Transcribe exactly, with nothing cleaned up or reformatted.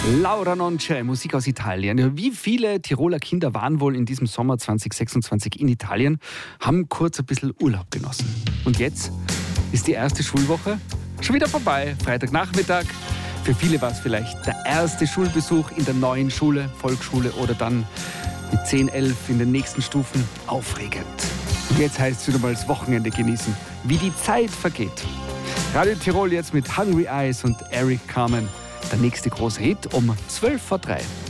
Laura Non C'è, Musik aus Italien. Wie viele Tiroler Kinder waren wohl in diesem Sommer zwanzig sechsundzwanzig in Italien, haben kurz ein bisschen Urlaub genossen. Und jetzt ist die erste Schulwoche schon wieder vorbei. Freitagnachmittag. Für viele war es vielleicht der erste Schulbesuch in der neuen Schule, Volksschule oder dann mit zehn, elf in den nächsten Stufen. Aufregend. Und jetzt heißt es wieder mal das Wochenende genießen. Wie die Zeit vergeht. Radio Tirol jetzt mit Hungry Eyes und Eric Carmen. Der nächste große Hit um zwölf vor drei.